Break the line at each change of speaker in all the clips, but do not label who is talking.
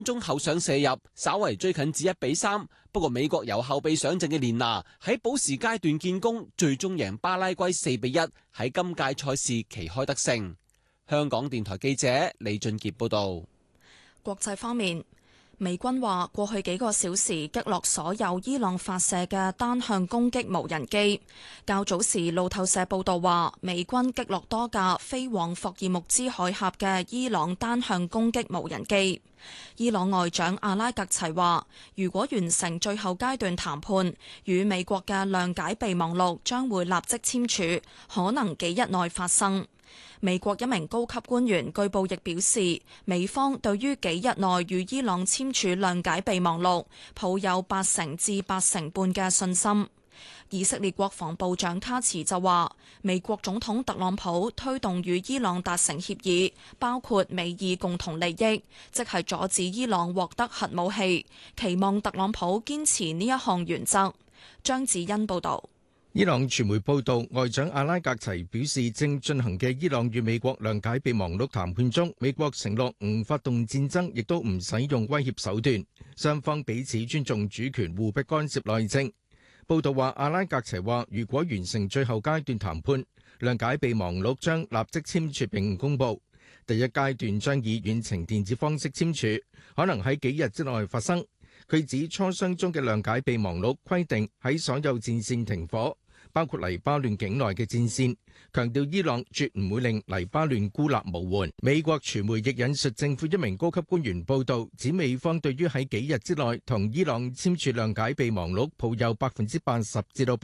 中後上射入，稍為追近至1-3。不過美國由後備上陣嘅連拿喺補時階段建功，最終贏巴拉圭4-1，喺今屆賽事旗開得勝。香港電台記者李俊傑報道。
國際方面，美軍話過去幾個小時擊落所有伊朗發射嘅單向攻擊無人機。較早時路透社報道話，美軍擊落多架飛往霍爾木茲海峽嘅伊朗單向攻擊無人機。伊朗外長阿拉格齊話，如果完成最後階段談判，與美國嘅諒解備忘錄將會立即簽署，可能幾日內發生。美國一名高級官員據報亦表示，美方對於幾日內與伊朗簽署諒解備忘錄抱有80%至80%半嘅信心。以色列國防部長卡茨就話，美國總統特朗普推動與伊朗達成協議，包括美伊共同利益，即係阻止伊朗獲得核武器，期望特朗普堅持呢一項原則。張子欣報導。
伊朗傳媒報道，外長阿拉格齊表示，正進行嘅伊朗與美國諒解備忘錄談判中，美國承諾唔發動戰爭，亦都唔使用威脅手段，雙方彼此尊重主權，互不干涉內政。報道話，阿拉格齊話，如果完成最後階段談判，諒解備忘錄將立即簽署並公佈。第一階段將以遠程電子方式簽署，可能喺幾日之內發生。佢指磋商中嘅諒解備忘錄規定喺所有戰線停火，包括黎巴嫩境內嘅戰線，強調伊朗絕唔會令黎巴嫩孤立無援。美國傳媒亦引述政府一名高級官員報導，指美方對於喺幾日之內同伊朗簽署諒解備忘錄抱有80%至到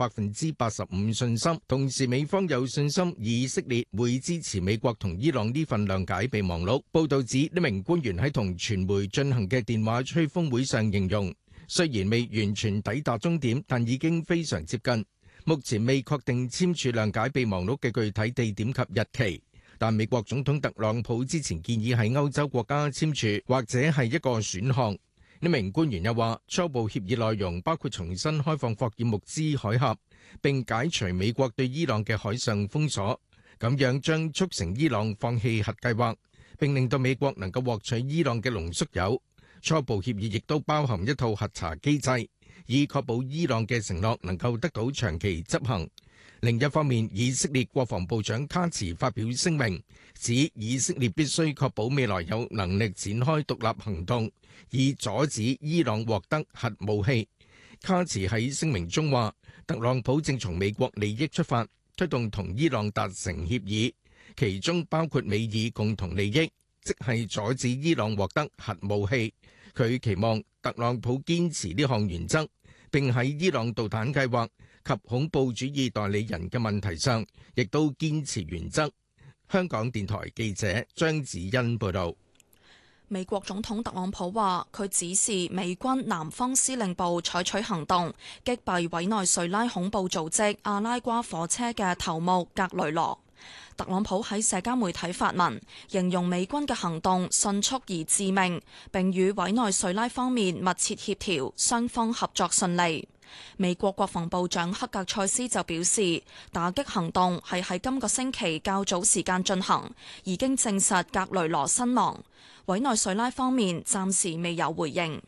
85%信心，同時美方有信心以色列會支持美國同伊朗呢份諒解備忘錄。報導指呢名官員喺同傳媒進行嘅電話吹風會上形容，雖然未完全抵達終點，但已經非常接近。目前未確定簽署諒解備忘錄嘅具體地點及日期，但美國總統特朗普之前建議喺歐洲國家簽署，或者係一個選項。呢名官員又話，初步協議內容包括重新開放霍爾木茲海峽，並解除美國對伊朗嘅海上封鎖，咁樣將促成伊朗放棄核計劃，並令到美國能夠獲取伊朗嘅濃縮鈾。初步協議亦都包含一套核查機制，以確保伊朗嘅承諾能夠得到長期執行。另一方面，以色列國防部長卡茨發表聲明，指以色列必須確保未來有能力展開獨立行動，以阻止伊朗獲得核武器。卡茨喺聲明中話，特朗普正從美國利益出發，推動同伊朗達成協議，其中包括美以共同利益，即係阻止伊朗獲得核武器。佢期望特朗普堅持呢項原則，並喺伊朗導彈計劃及恐怖主義代理人嘅問題上，亦都堅持原則。香港電台記者張子欣報導。
美國總統特朗普話，佢指示美軍南方司令部採取行動，擊斃委內瑞拉恐怖組織阿拉瓜火車嘅頭目格雷羅。特朗普喺社交媒體發文，形容美軍嘅行動迅速而致命，並與委內瑞拉方面密切協調，雙方合作順利。美國國防部長克格塞斯就表示，打擊行動係喺今個星期較早時間進行，已經證實格雷羅身亡。委內瑞拉方面暫時未有回應。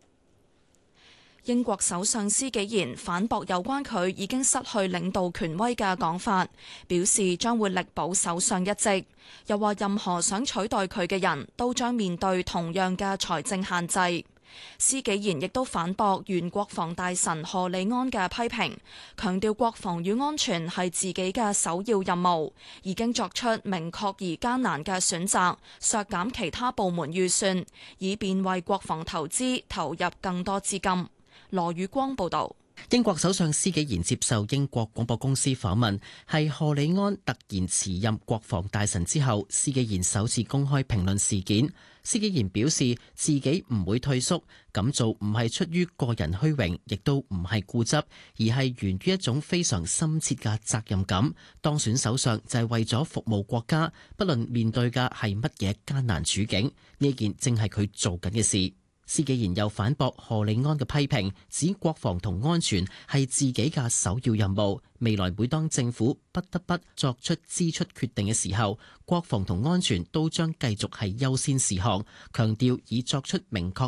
英國首相施紀賢反駁有關佢已經失去領導權威嘅講法，表示將會力保首相一職，又話任何想取代佢嘅人都將面對同樣嘅財政限制。施紀賢亦都反駁原國防大臣賀里安嘅批評，強調國防與安全係自己嘅首要任務，已經作出明確而艱難嘅選擇，削減其他部門預算，以便為國防投資投入更多資金。羅宇光報道。
英國首相施紀賢接受英國廣播公司訪問，係賀里安突然辭任國防大臣之後，施紀賢首次公開評論事件。施紀賢表示自己唔會退縮，咁做唔係出於個人虛榮，亦都唔係固執，而係源於一種非常深切嘅責任感。當選首相就係為咗服務國家，不論面對嘅係乜嘢艱難處境，呢件正係佢做緊嘅事。 施紀賢又反駁何利安嘅批評，指國防同安全係自己嘅首要任務。未來每當政府不得不作出支出決定嘅時候，國防同安全都將繼續係優先事項，強調已作出明確